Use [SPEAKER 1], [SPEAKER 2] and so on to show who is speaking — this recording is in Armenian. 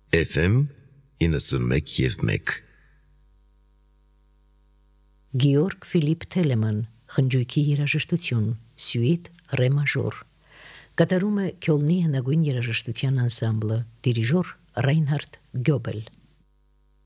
[SPEAKER 1] FM 91.1
[SPEAKER 2] Գեորգ Ֆիլիպ Թելեման, խնջույքի երաժշտություն, սյուիտ ռե մաժոր, կատարում է Քյոլնի հնագույն երաժշտության անսամբլը, դիրիժոր Ռայնհարդ Գյոբել։